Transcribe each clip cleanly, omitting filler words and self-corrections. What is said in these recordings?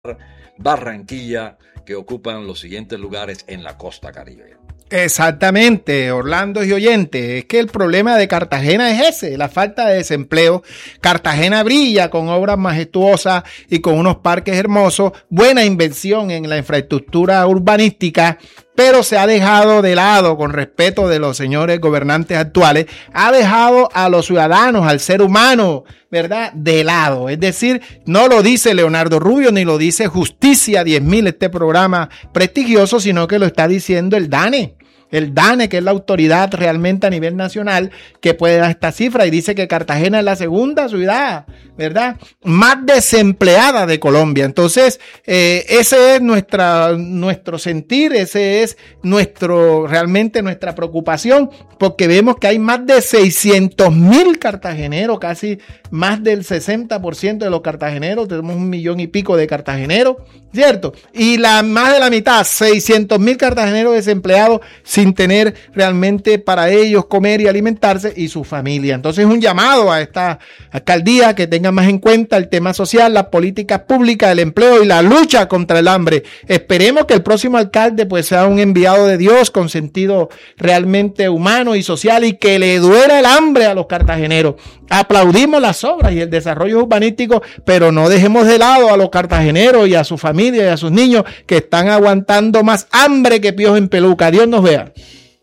Barranquilla, que ocupan los siguientes lugares en la costa caribe. Exactamente, Orlando y oyente, es que el problema de Cartagena es ese, la falta de desempleo. Cartagena brilla con obras majestuosas y con unos parques hermosos, buena inversión en la infraestructura urbanística, pero se ha dejado de lado, con respeto de los señores gobernantes actuales, ha dejado a los ciudadanos, al ser humano, ¿verdad?, de lado. Es decir, no lo dice Leonardo Rubio ni lo dice Justicia 10.000, este programa prestigioso, sino que lo está diciendo el DANE. El DANE, que es la autoridad realmente a nivel nacional que puede dar esta cifra, y dice que Cartagena es la segunda ciudad, ¿verdad?, más desempleada de Colombia. Entonces, ese es nuestro sentir, ese es realmente nuestra preocupación, porque vemos que hay más de 600.000 cartageneros, casi más del 60% de los cartageneros, tenemos 1 millón y pico de cartageneros, ¿cierto? Y más de la mitad, 600.000 cartageneros desempleados sin tener realmente para ellos comer y alimentarse y su familia. Entonces, un llamado a esta alcaldía que tenga más en cuenta el tema social, las políticas públicas, el empleo y la lucha contra el hambre. Esperemos que el próximo alcalde pues sea un enviado de Dios con sentido realmente humano y social, y que le duela el hambre a los cartageneros. Aplaudimos las obras y el desarrollo urbanístico, pero no dejemos de lado a los cartageneros y a su familia y a sus niños, que están aguantando más hambre que piojos en peluca. Dios nos vea.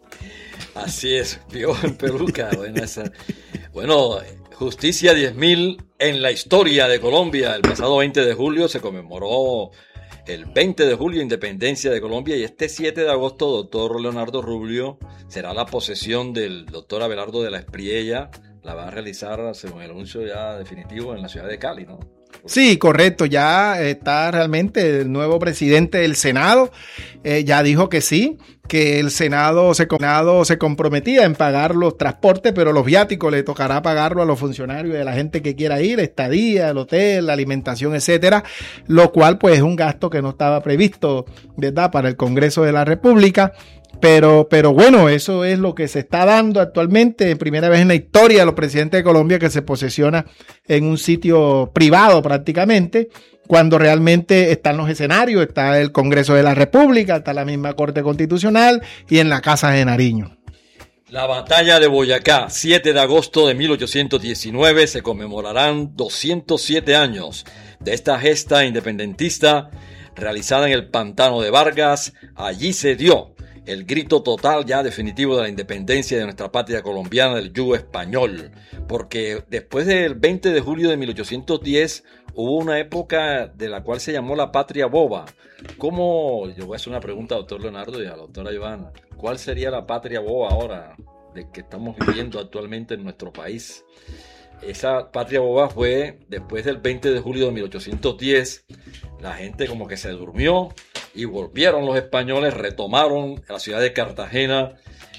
Así es, piojos en peluca. Bueno, Justicia 10.000 en la historia de Colombia. El pasado 20 de julio se conmemoró el 20 de julio, Independencia de Colombia, y este 7 de agosto, doctor Leonardo Rubio, será la posesión del doctor Abelardo de la Espriella. La va a realizar, según el anuncio ya definitivo, en la ciudad de Cali, ¿no? Sí, correcto, ya está realmente el nuevo presidente del Senado, ya dijo que sí, que el Senado se comprometía en pagar los transportes, pero los viáticos le tocará pagarlo a los funcionarios y a la gente que quiera ir, estadía, el hotel, la alimentación, etcétera, lo cual pues es un gasto que no estaba previsto, ¿verdad?, para el Congreso de la República. Pero bueno, eso es lo que se está dando actualmente, primera vez en la historia de los presidentes de Colombia que se posesiona en un sitio privado prácticamente, cuando realmente están los escenarios, está el Congreso de la República, está la misma Corte Constitucional y en la Casa de Nariño. La batalla de Boyacá, 7 de agosto de 1819, se conmemorarán 207 años de esta gesta independentista realizada en el Pantano de Vargas. Allí se dio el grito total ya definitivo de la independencia de nuestra patria colombiana del yugo español, porque después del 20 de julio de 1810 hubo una época de la cual se llamó la patria boba. ¿Cómo? Yo voy a hacer una pregunta al doctor Leonardo y a la doctora Joana. ¿Cuál sería la patria boba ahora de que estamos viviendo actualmente en nuestro país? Esa patria boba fue después del 20 de julio de 1810. La gente como que se durmió y volvieron los españoles, retomaron la ciudad de Cartagena.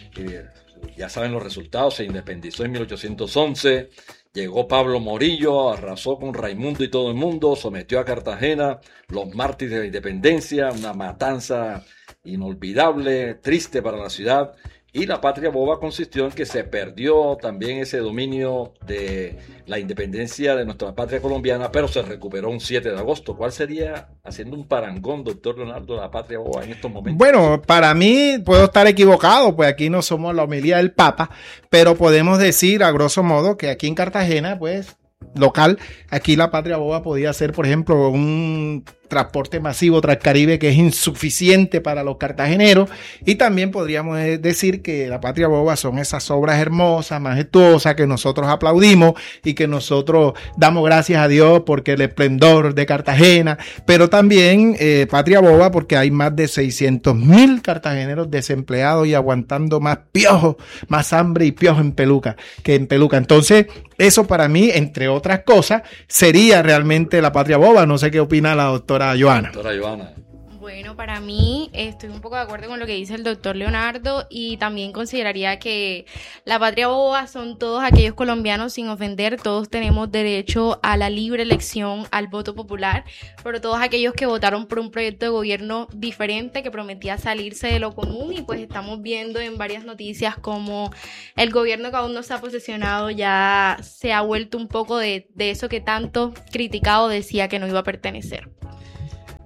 Ya saben los resultados, se independizó en 1811. Llegó Pablo Morillo, arrasó con Raimundo y todo el mundo, sometió a Cartagena, los mártires de la independencia, una matanza inolvidable, triste para la ciudad. Y la patria boba consistió en que se perdió también ese dominio de la independencia de nuestra patria colombiana, pero se recuperó un 7 de agosto. ¿Cuál sería, haciendo un parangón, doctor Leonardo, la patria boba en estos momentos? Bueno, para mí puedo estar equivocado, pues aquí no somos la homilía del Papa, pero podemos decir a grosso modo que aquí en Cartagena, pues local, aquí la patria boba podía ser, por ejemplo, un transporte masivo transcaribe que es insuficiente para los cartageneros, y también podríamos decir que la patria boba son esas obras hermosas, majestuosas que nosotros aplaudimos y que nosotros damos gracias a Dios porque el esplendor de Cartagena, pero también patria boba porque hay más de 600.000 cartageneros desempleados y aguantando más piojos, más hambre y piojos en peluca que en peluca. Entonces, eso para mí, entre otras cosas, sería realmente la patria boba. No sé qué opina la doctora Joana. Doctora Joana. Bueno, para mí estoy un poco de acuerdo con lo que dice el doctor Leonardo, y también consideraría que la patria boba son todos aquellos colombianos, sin ofender, todos tenemos derecho a la libre elección, al voto popular, pero todos aquellos que votaron por un proyecto de gobierno diferente que prometía salirse de lo común, y pues estamos viendo en varias noticias como el gobierno que aún no se ha posesionado ya se ha vuelto un poco de eso que tanto criticado decía que no iba a pertenecer.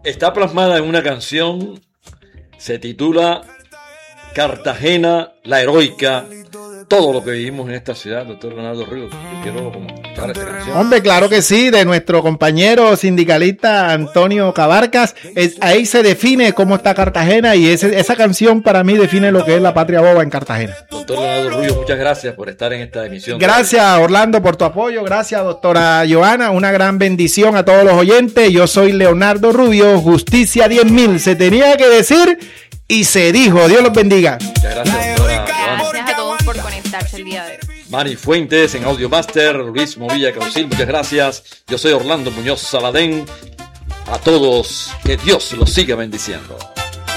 está plasmada en una canción, se titula Cartagena, la heroica, todo lo que vivimos en esta ciudad, doctor Leonardo Ríos. Yo quiero comentar esa canción. Hombre, claro que sí, de nuestro compañero sindicalista Antonio Cabarcas. Ahí se define cómo está Cartagena y esa canción para mí define lo que es la patria boba en Cartagena. Doctor Leonardo Ríos, muchas gracias por estar en esta emisión. Gracias, Orlando, por tu apoyo. Gracias, doctora Joana. Una gran bendición a todos los oyentes. Yo soy Leonardo Rubio, Justicia 10.000. Se tenía que decir y se dijo. Dios los bendiga. Muchas gracias, doctora Joana. Gracias a todos por conectarse el día de hoy. Mari Fuentes en Audio Master, Luis Movilla Caucil, muchas gracias. Yo soy Orlando Muñoz Saladén. A todos, que Dios los siga bendiciendo.